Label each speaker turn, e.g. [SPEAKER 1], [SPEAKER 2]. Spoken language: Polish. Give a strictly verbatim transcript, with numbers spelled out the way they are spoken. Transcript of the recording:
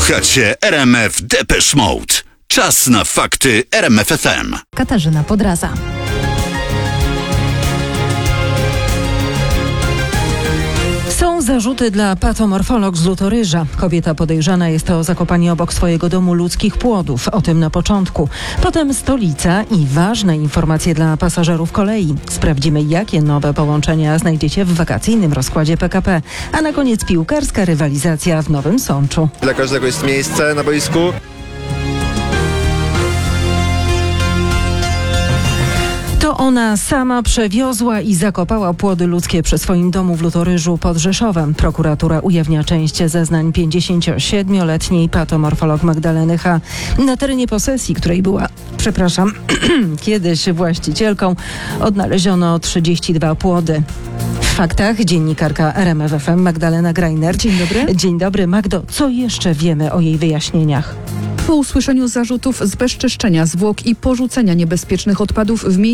[SPEAKER 1] Słuchacie R M F Depeche Mode. Czas na fakty R M F F M.
[SPEAKER 2] Katarzyna Podraza. Są zarzuty dla patomorfolog z Lutoryża. Kobieta podejrzana jest o zakopanie obok swojego domu ludzkich płodów. O tym na początku. Potem stolica i ważne informacje dla pasażerów kolei. Sprawdzimy, jakie nowe połączenia znajdziecie w wakacyjnym rozkładzie P K P. A na koniec piłkarska rywalizacja w Nowym Sączu.
[SPEAKER 3] Dla każdego jest miejsce na boisku.
[SPEAKER 2] To ona sama przewiozła i zakopała płody ludzkie przy swoim domu w Lutoryżu pod Rzeszowem. Prokuratura ujawnia część zeznań pięćdziesięciosiedmioletniej patomorfolog Magdaleny H. Na terenie posesji, której była, przepraszam, kiedyś właścicielką, odnaleziono trzydzieści dwa płody. W faktach dziennikarka R M F F M Magdalena Greiner.
[SPEAKER 4] Dzień dobry.
[SPEAKER 2] Dzień dobry. Magdo, co jeszcze wiemy o jej wyjaśnieniach?
[SPEAKER 4] Po usłyszeniu zarzutów zbezczeszczenia zwłok i porzucenia niebezpiecznych odpadów w miejscu